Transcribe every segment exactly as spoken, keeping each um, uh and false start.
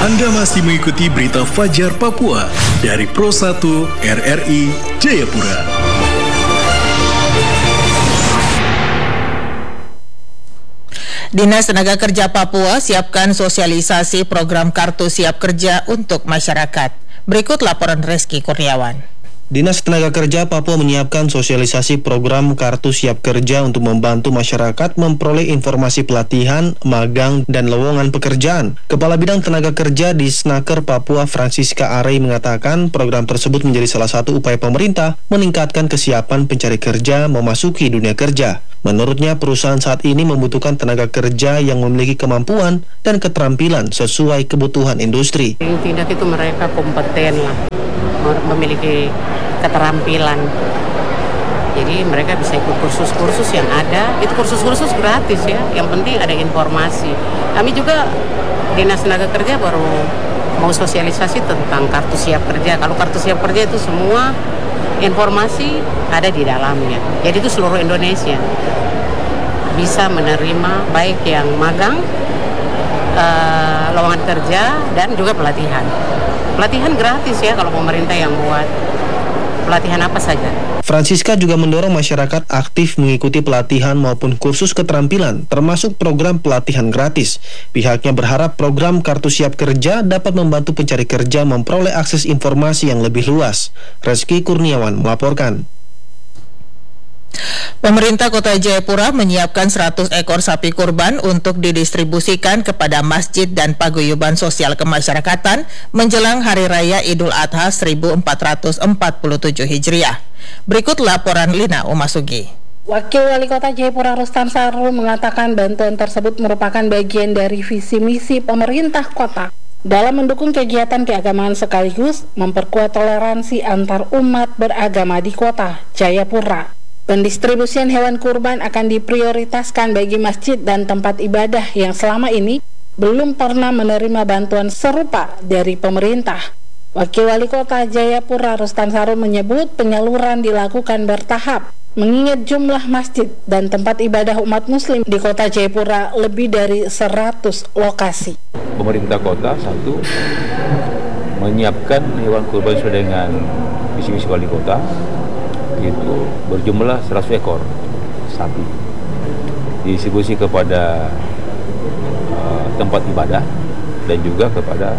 Anda masih mengikuti berita Fajar Papua dari Pro satu R R I Jayapura. Dinas Tenaga Kerja Papua siapkan sosialisasi program Kartu Siap Kerja untuk masyarakat. Berikut laporan Reski Kurniawan. Dinas Tenaga Kerja Papua menyiapkan sosialisasi program Kartu Siap Kerja untuk membantu masyarakat memperoleh informasi pelatihan, magang, dan lowongan pekerjaan. Kepala Bidang Tenaga Kerja di Snaker Papua, Francisca Arey, mengatakan program tersebut menjadi salah satu upaya pemerintah meningkatkan kesiapan pencari kerja memasuki dunia kerja. Menurutnya, perusahaan saat ini membutuhkan tenaga kerja yang memiliki kemampuan dan keterampilan sesuai kebutuhan industri. Tindak itu mereka kompeten lah, memiliki keterampilan. Jadi mereka bisa ikut kursus-kursus yang ada. Itu kursus-kursus gratis ya. Yang penting ada informasi. Kami juga Dinas Tenaga Kerja baru mau sosialisasi tentang Kartu Siap Kerja. Kalau Kartu Siap Kerja itu semua informasi ada di dalamnya. Jadi itu seluruh Indonesia bisa menerima baik yang magang, uh, lowongan kerja, dan juga pelatihan. Pelatihan gratis ya kalau pemerintah yang buat. Pelatihan apa saja. Francisca juga mendorong masyarakat aktif mengikuti pelatihan maupun kursus keterampilan, termasuk program pelatihan gratis. Pihaknya berharap program Kartu Siap Kerja dapat membantu pencari kerja memperoleh akses informasi yang lebih luas. Reski Kurniawan melaporkan. Pemerintah Kota Jayapura menyiapkan seratus ekor sapi kurban untuk didistribusikan kepada masjid dan paguyuban sosial kemasyarakatan menjelang Hari Raya Idul Adha seribu empat ratus empat puluh tujuh Hijriah. Berikut laporan Lina Umasugi. Wakil Wali Kota Jayapura Rustam Sarul mengatakan bantuan tersebut merupakan bagian dari visi misi pemerintah kota dalam mendukung kegiatan keagamaan sekaligus memperkuat toleransi antar umat beragama di kota Jayapura. Pendistribusian hewan kurban akan diprioritaskan bagi masjid dan tempat ibadah yang selama ini belum pernah menerima bantuan serupa dari pemerintah. Wakil Wali Kota Jayapura Rustam Sarul menyebut penyaluran dilakukan bertahap, mengingat jumlah masjid dan tempat ibadah umat muslim di Kota Jayapura lebih dari seratus lokasi. Pemerintah kota satu menyiapkan hewan kurban sesuai dengan visi-misi wali kota, itu berjumlah seratus ekor sapi didistribusi kepada uh, tempat ibadah dan juga kepada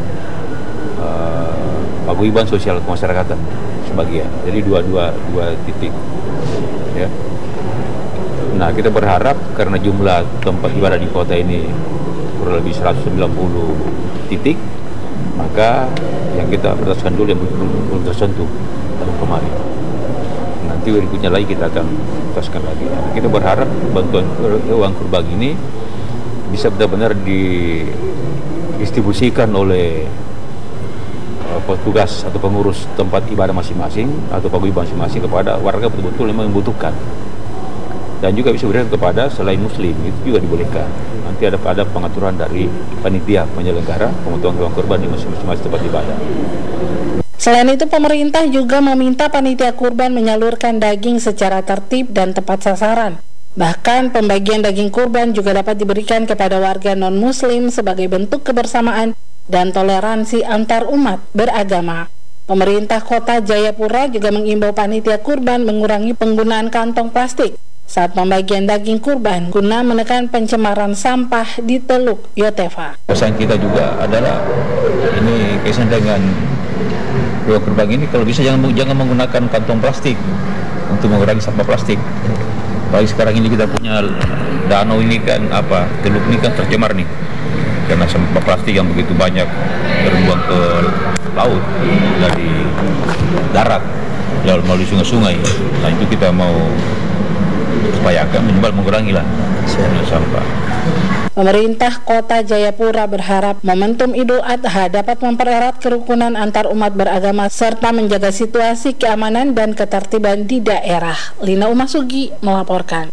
uh, paguyuban sosial kemasyarakatan sebagian. Jadi dua dua dua titik. Ya. Nah, kita berharap karena jumlah tempat ibadah di kota ini kurang lebih seratus sembilan puluh titik, maka yang kita berdasarkan dulu yang belum, belum tersentuh tahun kemarin. Nanti berikutnya lagi kita akan teruskan lagi. Kita berharap bantuan uang kurban ini bisa benar-benar didistribusikan oleh uh, petugas atau pengurus tempat ibadah masing-masing atau paguyuban masing-masing kepada warga betul-betul yang membutuhkan. Dan juga bisa diberikan kepada selain muslim, itu juga dibolehkan. Nanti ada ada pengaturan dari panitia penyelenggara pemotongan uang kurban di masing-masing tempat ibadah. Selain itu, pemerintah juga meminta panitia kurban menyalurkan daging secara tertib dan tepat sasaran. Bahkan pembagian daging kurban juga dapat diberikan kepada warga non-muslim sebagai bentuk kebersamaan dan toleransi antar umat beragama. Pemerintah Kota Jayapura juga mengimbau panitia kurban mengurangi penggunaan kantong plastik saat pembagian daging kurban guna menekan pencemaran sampah di Teluk Yotefa. Pesan kita juga adalah ini kaitan dengan dua kurban ini, kalau bisa jangan jangan menggunakan kantong plastik untuk mengurangi sampah plastik. Apalagi sekarang ini kita punya danau ini kan apa, teluk ini kan tercemar nih karena sampah plastik yang begitu banyak terbuang ke laut dari darat melalui sungai-sungai. Nah, itu kita mau upayakan minimal mengurangi lah sampah. Pemerintah Kota Jayapura berharap momentum Idul Adha dapat mempererat kerukunan antar umat beragama serta menjaga situasi keamanan dan ketertiban di daerah. Lina Umasugi melaporkan.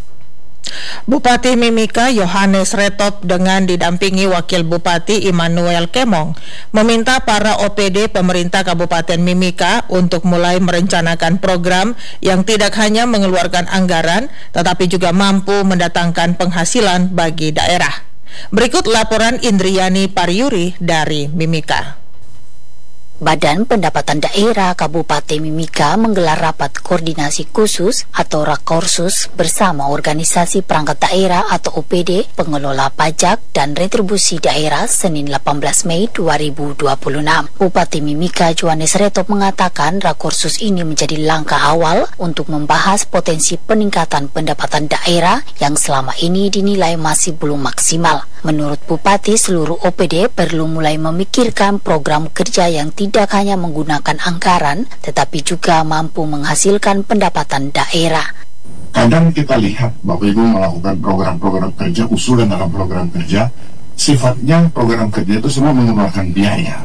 Bupati Mimika Yohanes Retop dengan didampingi Wakil Bupati Immanuel Kemong meminta para O P D pemerintah Kabupaten Mimika untuk mulai merencanakan program yang tidak hanya mengeluarkan anggaran tetapi juga mampu mendatangkan penghasilan bagi daerah. Berikut laporan Indriani Pariuri dari Mimika. Badan Pendapatan Daerah Kabupaten Mimika menggelar rapat koordinasi khusus atau Rakorsus bersama organisasi perangkat daerah atau O P D, pengelola pajak dan retribusi daerah Senin delapan belas Mei dua ribu dua puluh enam. Bupati Mimika Johannes Retop mengatakan Rakorsus ini menjadi langkah awal untuk membahas potensi peningkatan pendapatan daerah yang selama ini dinilai masih belum maksimal. Menurut Bupati, seluruh O P D perlu mulai memikirkan program kerja yang tidak tidak hanya menggunakan anggaran, tetapi juga mampu menghasilkan pendapatan daerah. Kadang kita lihat Bapak Ibu melakukan program-program kerja, usulan dalam program kerja, sifatnya program kerja itu semua mengeluarkan biaya.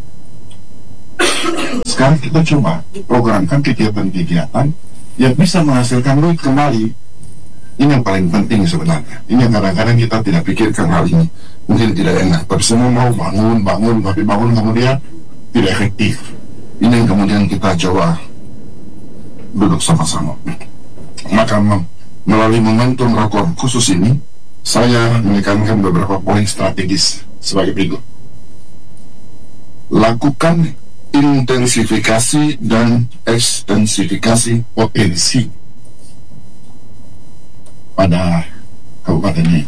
Sekarang kita coba programkan kegiatan-kegiatan yang bisa menghasilkan duit kembali. Ini yang paling penting sebenarnya. Ini yang kadang-kadang kita tidak pikirkan hal ini. Mungkin tidak enak, tapi semua mau bangun, bangun, tapi bangun kemudian tidak efektif. Ini yang kemudian kita coba duduk sama-sama. Maka melalui momentum rakor khusus ini, saya menekankan beberapa poin strategis sebagai berikut. Lakukan intensifikasi dan ekstensifikasi potensi pada kabupaten ini.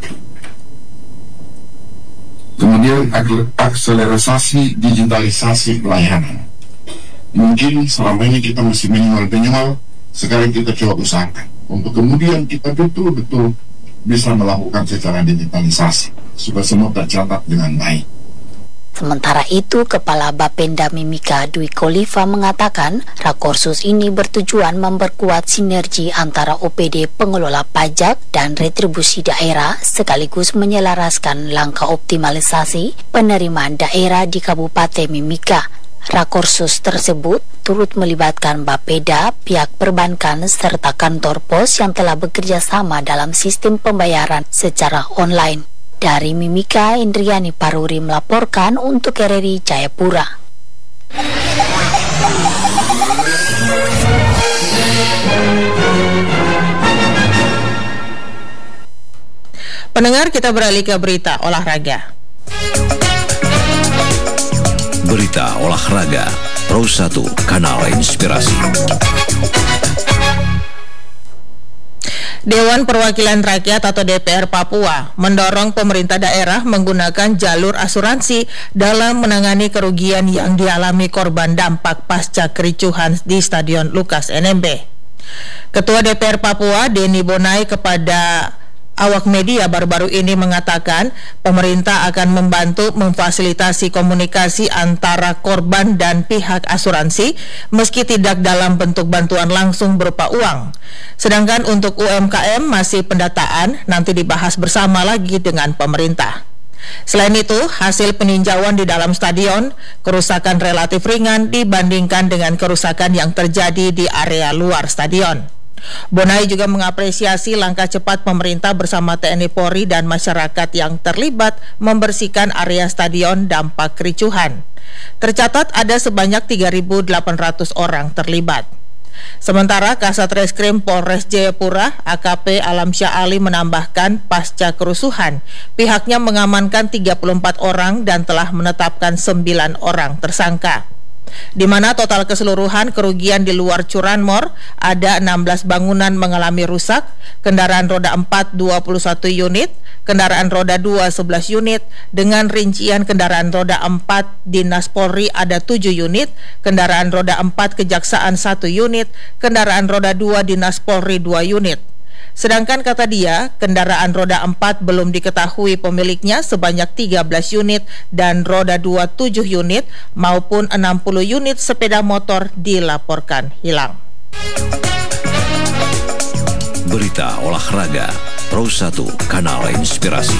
Kemudian akselerasi digitalisasi pelayanan. Mungkin selama ini kita masih minimal-minimal, sekarang kita coba usahakan untuk kemudian kita betul-betul bisa melakukan secara digitalisasi supaya semua tercatat dengan baik. Sementara itu, Kepala Bapenda Mimika Dwi Kholifa mengatakan Rakorsus ini bertujuan memperkuat sinergi antara O P D pengelola pajak dan retribusi daerah sekaligus menyelaraskan langkah optimalisasi penerimaan daerah di Kabupaten Mimika. Rakorsus tersebut turut melibatkan Bapeda, pihak perbankan serta kantor pos yang telah bekerja sama dalam sistem pembayaran secara online. Dari Mimika, Indriani Paruri melaporkan untuk R R I Jayapura. Pendengar, kita beralih ke berita olahraga. Berita olahraga Pro satu Kanal Inspirasi. Dewan Perwakilan Rakyat atau D P R Papua mendorong pemerintah daerah menggunakan jalur asuransi dalam menangani kerugian yang dialami korban dampak pasca kericuhan di Stadion Lukas N M B. Ketua D P R Papua, Denny Bonai, kepada awak media baru-baru ini mengatakan pemerintah akan membantu memfasilitasi komunikasi antara korban dan pihak asuransi meski tidak dalam bentuk bantuan langsung berupa uang. Sedangkan untuk U M K M masih pendataan, nanti dibahas bersama lagi dengan pemerintah. Selain itu, hasil peninjauan di dalam stadion, kerusakan relatif ringan dibandingkan dengan kerusakan yang terjadi di area luar stadion. Bonai juga mengapresiasi langkah cepat pemerintah bersama T N I Polri dan masyarakat yang terlibat membersihkan area stadion dampak kericuhan. Tercatat ada sebanyak tiga ribu delapan ratus orang terlibat. Sementara Kasat Reskrim Polres Jayapura, A K P Alamsyah Ali, menambahkan pasca kerusuhan, pihaknya mengamankan tiga puluh empat orang dan telah menetapkan sembilan orang tersangka. Di mana total keseluruhan kerugian di luar curanmor ada enam belas bangunan mengalami rusak, kendaraan roda empat dua puluh satu unit, kendaraan roda dua sebelas unit, dengan rincian kendaraan roda empat Dinas Polri ada tujuh unit, kendaraan roda empat Kejaksaan satu unit, kendaraan roda dua Dinas Polri dua unit. Sedangkan kata dia, kendaraan roda empat belum diketahui pemiliknya sebanyak tiga belas unit dan roda dua tujuh unit maupun enam puluh unit sepeda motor dilaporkan hilang. Berita olahraga Pro satu Kanal Inspirasi.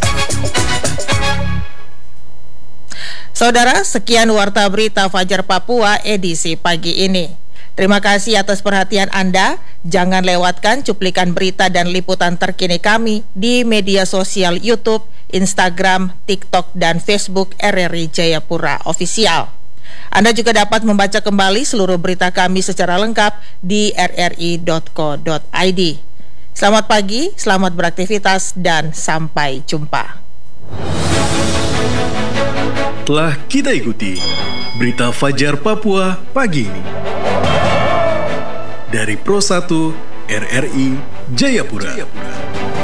Saudara, sekian Warta Berita Fajar Papua edisi pagi ini. Terima kasih atas perhatian Anda. Jangan lewatkan cuplikan berita dan liputan terkini kami di media sosial YouTube, Instagram, TikTok, dan Facebook R R I Jayapura Official. Anda juga dapat membaca kembali seluruh berita kami secara lengkap di r r i dot co dot i d. Selamat pagi, selamat beraktivitas, dan sampai jumpa. Telah kita ikuti Berita Fajar Papua pagi ini dari Pro satu R R I Jayapura.